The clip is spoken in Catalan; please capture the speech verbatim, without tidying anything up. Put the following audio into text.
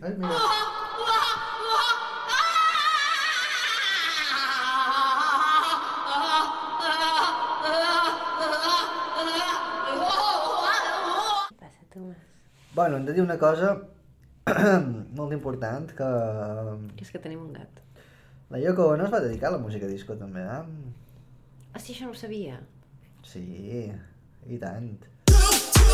Eh, mira. Què passa, Tomàs? Bueno, hem de dir una cosa molt important, que Que és que tenim un gat. la Yoko Ono es va dedicar a la música disco també, eh? Ah, sí, això no ho sabia. Sí, i tant.